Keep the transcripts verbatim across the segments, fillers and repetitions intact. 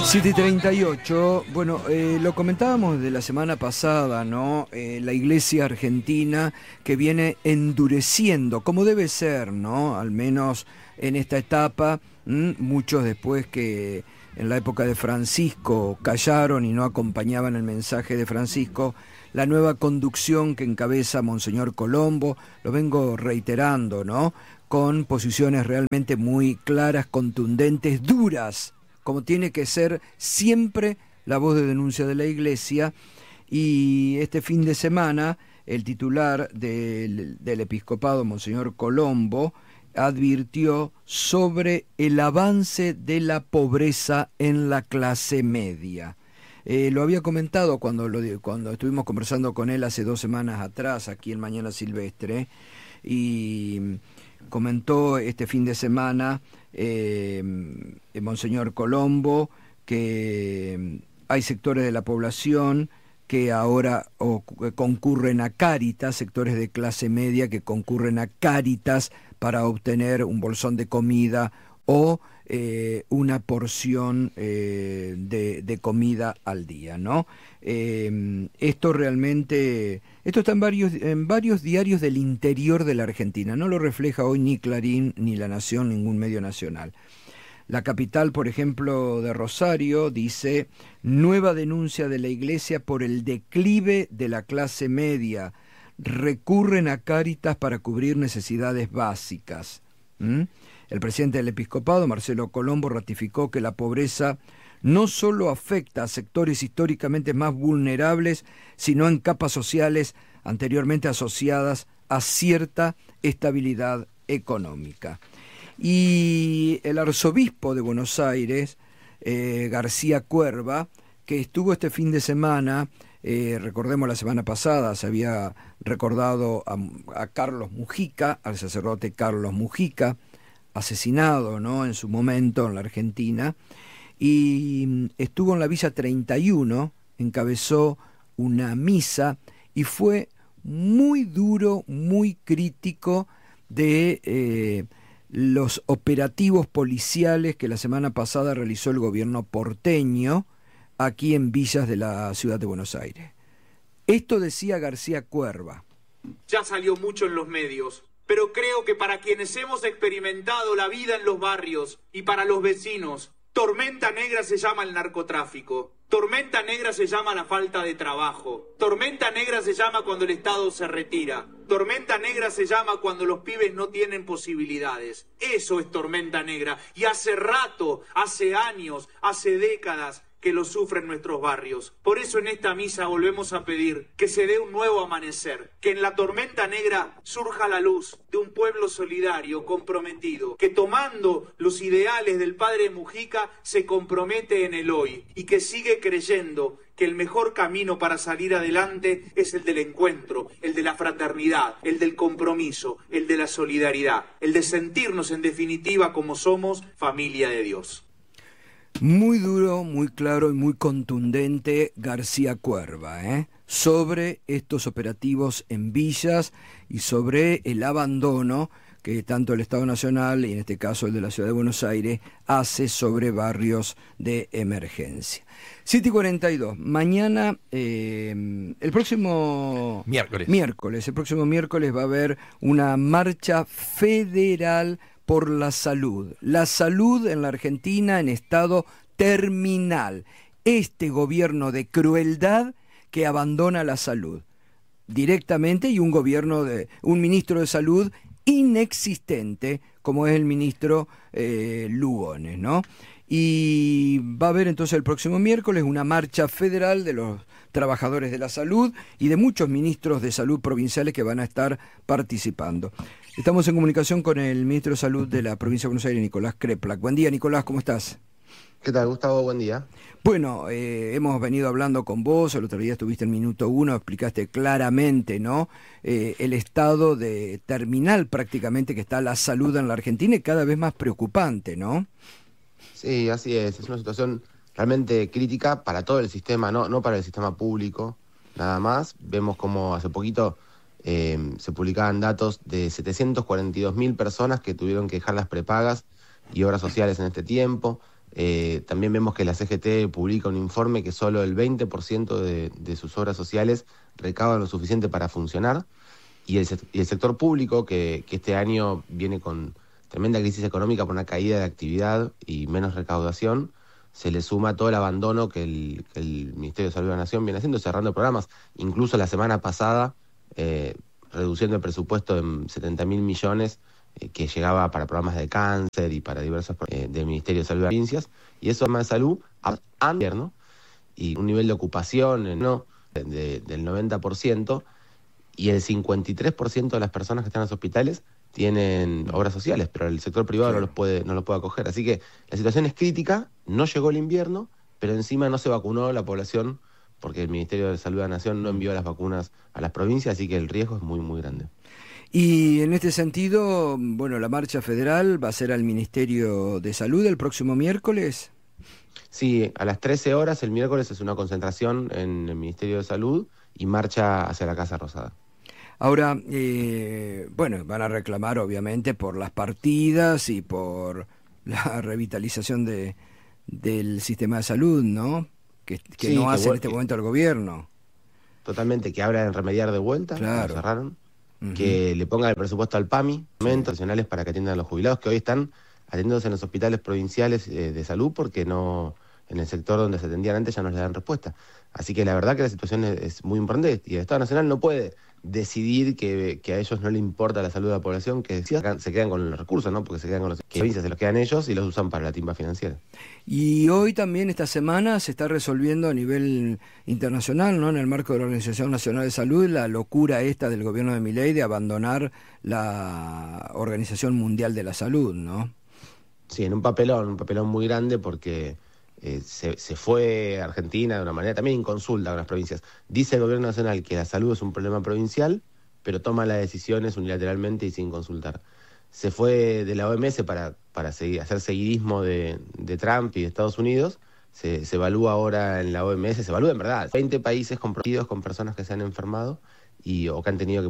siete y treinta y ocho, bueno, eh, lo comentábamos de la semana pasada, ¿no? Eh, la Iglesia argentina que viene endureciendo, como debe ser, ¿no? Al menos en esta etapa, ¿m? Muchos después que en la época de Francisco callaron y no acompañaban el mensaje de Francisco, la nueva conducción que encabeza Monseñor Colombo, lo vengo reiterando, ¿no? Con posiciones realmente muy claras, contundentes, duras, como tiene que ser siempre la voz de denuncia de la Iglesia. Y este fin de semana el titular del, del episcopado, Monseñor Colombo, advirtió sobre el avance de la pobreza en la clase media. Eh, lo había comentado cuando, lo, cuando estuvimos conversando con él hace dos semanas atrás, aquí en Mañana Silvestre, y comentó este fin de semana eh, Monseñor Colombo que hay sectores de la población que ahora o, concurren a Cáritas, sectores de clase media que concurren a Cáritas para obtener un bolsón de comida o eh, una porción eh, de, de comida al día, ¿no? Eh, esto realmente, esto está en varios, en varios diarios del interior de la Argentina, no lo refleja hoy ni Clarín, ni La Nación, ningún medio nacional. La capital, por ejemplo, de Rosario, dice: nueva denuncia de la Iglesia por el declive de la clase media. Recurren a Cáritas para cubrir necesidades básicas. ¿Mm? El presidente del episcopado, Marcelo Colombo, ratificó que la pobreza no solo afecta a sectores históricamente más vulnerables, sino en capas sociales anteriormente asociadas a cierta estabilidad económica. Y el arzobispo de Buenos Aires, eh, García Cuerva, que estuvo este fin de semana, eh, recordemos la semana pasada, se había recordado a, a Carlos Mujica, al sacerdote Carlos Mujica, asesinado, ¿no?, en su momento en la Argentina, y estuvo en la Villa treinta y uno, encabezó una misa y fue muy duro, muy crítico de eh, los operativos policiales que la semana pasada realizó el gobierno porteño aquí en villas de la ciudad de Buenos Aires. Esto decía García Cuerva. Ya salió mucho en los medios, pero creo que para quienes hemos experimentado la vida en los barrios y para los vecinos, tormenta negra se llama el narcotráfico. Tormenta negra se llama la falta de trabajo. Tormenta negra se llama cuando el Estado se retira. Tormenta negra se llama cuando los pibes no tienen posibilidades. Eso es tormenta negra. Y hace rato, hace años, hace décadas que lo sufren nuestros barrios. Por eso en esta misa volvemos a pedir que se dé un nuevo amanecer, que en la tormenta negra surja la luz de un pueblo solidario, comprometido, que tomando los ideales del padre Mujica se compromete en el hoy y que sigue creyendo que el mejor camino para salir adelante es el del encuentro, el de la fraternidad, el del compromiso, el de la solidaridad, el de sentirnos en definitiva como somos familia de Dios. Muy duro, muy claro y muy contundente García Cuerva, ¿eh? sobre estos operativos en villas y sobre el abandono que tanto el Estado Nacional y en este caso el de la Ciudad de Buenos Aires hace sobre barrios de emergencia. siete y cuarenta y dos, mañana, eh, el próximo miércoles. miércoles, el próximo miércoles va a haber una marcha federal por la salud. La salud en la Argentina en estado terminal. Este gobierno de crueldad que abandona la salud directamente y un gobierno de un ministro de salud inexistente como es el ministro eh, Lugones, ¿no? Y va a haber entonces el próximo miércoles una marcha federal de los trabajadores de la salud y de muchos ministros de salud provinciales que van a estar participando. Estamos en comunicación con el ministro de Salud de la provincia de Buenos Aires, Nicolás Kreplak. Buen día, Nicolás, ¿cómo estás? ¿Qué tal, Gustavo? Buen día. Bueno, eh, hemos venido hablando con vos, el otro día estuviste en Minuto Uno, explicaste claramente, ¿no?, eh, el estado de terminal prácticamente que está la salud en la Argentina y cada vez más preocupante, ¿no? Sí, así es. Es una situación realmente crítica para todo el sistema, no, no para el sistema público, nada más. Vemos como hace poquito eh, se publicaban datos de setecientas cuarenta y dos mil personas que tuvieron que dejar las prepagas y obras sociales en este tiempo. Eh, también vemos que la C G T publica un informe que solo el veinte por ciento de, de sus obras sociales recaudan lo suficiente para funcionar, y el, y el sector público, que, que este año viene con tremenda crisis económica por una caída de actividad y menos recaudación, se le suma todo el abandono que el, que el Ministerio de Salud de la Nación viene haciendo, cerrando programas. Incluso la semana pasada, eh, reduciendo el presupuesto en setenta mil millones eh, que llegaba para programas de cáncer y para diversos eh, del Ministerio de Salud de las provincias, y eso más de salud a invierno, y un nivel de ocupación eh, ¿no? de, de, del noventa por ciento, y el cincuenta y tres por ciento de las personas que están en los hospitales tienen obras sociales, pero el sector privado sí. no los puede no los puede acoger. Así que la situación es crítica, no llegó el invierno, pero encima no se vacunó la población porque el Ministerio de Salud de la Nación no envió las vacunas a las provincias, así que el riesgo es muy, muy grande. Y en este sentido, bueno, la marcha federal va a ser al Ministerio de Salud el próximo miércoles. Sí, a las trece horas el miércoles es una concentración en el Ministerio de Salud y marcha hacia la Casa Rosada. Ahora, eh, bueno, van a reclamar obviamente por las partidas y por la revitalización de, del sistema de salud, ¿no? Que, que sí, no que hace en este momento el gobierno. Totalmente, que habla de remediar de vuelta, claro. Lo cerraron, uh-huh. Que le ponga el presupuesto al PAMI, profesionales para que atiendan a los jubilados, que hoy están atendiéndose en los hospitales provinciales eh, de salud porque no en el sector donde se atendían antes ya no les dan respuesta. Así que la verdad que la situación es, es muy importante y el Estado Nacional no puede decidir que, que a ellos no le importa la salud de la población, que se quedan con los recursos, ¿no? Porque se quedan con los provincias, se los quedan ellos y los usan para la timba financiera. Y hoy también, esta semana, se está resolviendo a nivel internacional, ¿no? En el marco de la Organización Nacional de Salud, la locura esta del gobierno de Milei de abandonar la Organización Mundial de la Salud, ¿no? Sí, en un papelón, un papelón muy grande porque eh, se, se fue a Argentina de una manera también inconsulta con las provincias. Dice el gobierno nacional que la salud es un problema provincial, pero toma las decisiones unilateralmente y sin consultar. Se fue de la O M S para, para seguir, hacer seguidismo de, de Trump y de Estados Unidos. Se, se evalúa ahora en la O M S, se evalúa en verdad, veinte países comprometidos con personas que se han enfermado y o que han tenido que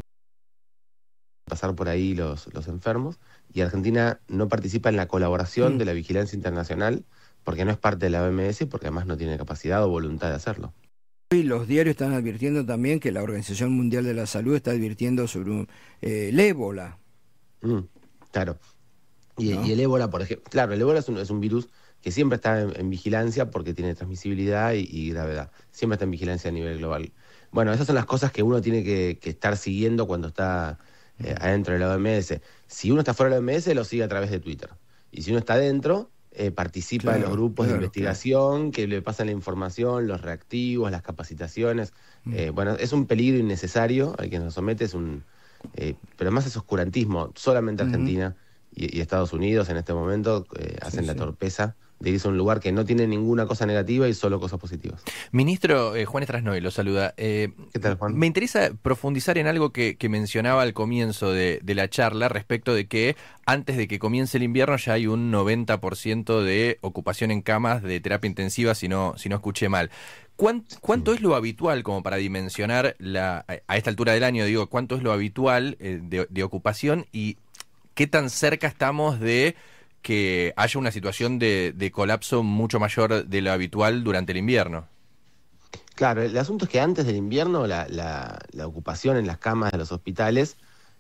pasar por ahí los, los enfermos, y Argentina no participa en la colaboración mm. de la vigilancia internacional porque no es parte de la O M S y porque además no tiene capacidad o voluntad de hacerlo. Y los diarios están advirtiendo también que la Organización Mundial de la Salud está advirtiendo sobre un, eh, el ébola. Mm, claro. Y, ¿no? y el ébola, por ejemplo, claro, el ébola es un, es un virus que siempre está en, en vigilancia porque tiene transmisibilidad y, y gravedad. Siempre está en vigilancia a nivel global. Bueno, esas son las cosas que uno tiene que, que estar siguiendo cuando está eh, adentro de la O M S. Si uno está fuera de la O M S, lo sigue a través de Twitter. Y si uno está adentro, eh, participa claro, en los grupos claro, de investigación, claro. que le pasan la información, los reactivos, las capacitaciones. Mm. Eh, bueno, es un peligro innecesario al que nos somete, es un, eh, pero además es oscurantismo. Solamente Argentina mm. y, y Estados Unidos en este momento eh, hacen sí, la sí. torpeza de irse a un lugar que no tiene ninguna cosa negativa y solo cosas positivas. Ministro, eh, Juan Strasnoy lo saluda. Eh, ¿Qué tal, Juan? Me interesa profundizar en algo que, que mencionaba al comienzo de, de la charla respecto de que antes de que comience el invierno ya hay un noventa por ciento de ocupación en camas de terapia intensiva, si no, si no escuché mal. ¿Cuánto, ¿Cuánto sí. es lo habitual como para dimensionar la, a esta altura del año, digo, cuánto es lo habitual eh, de, de ocupación y qué tan cerca estamos de que haya una situación de, de colapso mucho mayor de lo habitual durante el invierno? Claro, el asunto es que antes del invierno la, la, la ocupación en las camas de los hospitales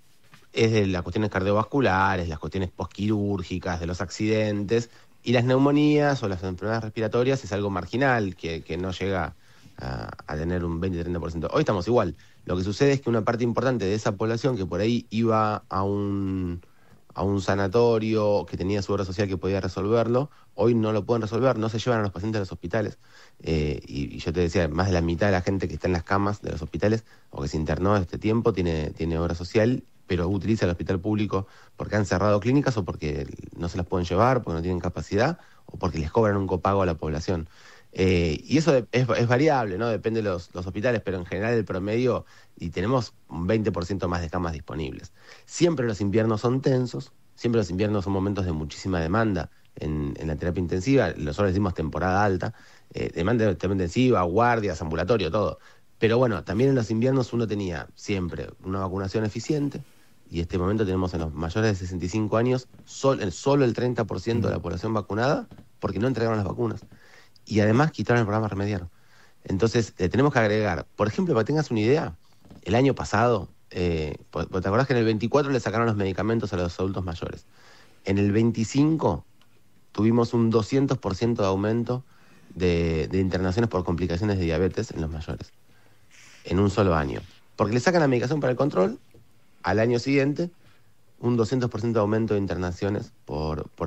es de las cuestiones cardiovasculares, las cuestiones posquirúrgicas, de los accidentes, y las neumonías o las enfermedades respiratorias es algo marginal, que, que no llega a, a tener un veinte a treinta por ciento. Hoy estamos igual. Lo que sucede es que una parte importante de esa población que por ahí iba a un... a un sanatorio que tenía su obra social que podía resolverlo, hoy no lo pueden resolver, no se llevan a los pacientes a los hospitales. Eh, y, y yo te decía, más de la mitad de la gente que está en las camas de los hospitales o que se internó este tiempo tiene, tiene obra social, pero utiliza el hospital público porque han cerrado clínicas o porque no se las pueden llevar, porque no tienen capacidad o porque les cobran un copago a la población. Eh, y eso es, es variable, ¿no? Depende de los, los hospitales, pero en general el promedio, y tenemos un veinte por ciento más de camas disponibles. Siempre los inviernos son tensos, siempre los inviernos son momentos de muchísima demanda en, en la terapia intensiva, nosotros decimos temporada alta, eh, demanda de terapia intensiva, guardias, ambulatorio, todo. Pero bueno, también en los inviernos uno tenía siempre una vacunación eficiente, y este momento tenemos en los mayores de sesenta y cinco años sol, solo el treinta por ciento de la población vacunada porque no entregaron las vacunas. Y además quitaron el programa Remediar. Entonces, le tenemos que agregar, por ejemplo, para que tengas una idea, el año pasado, eh, ¿te acordás que en el veinticuatro le sacaron los medicamentos a los adultos mayores? En el veinticinco tuvimos un doscientos por ciento de aumento de, de internaciones por complicaciones de diabetes en los mayores, en un solo año. Porque le sacan la medicación para el control, al año siguiente, un doscientos por ciento de aumento de internaciones por, por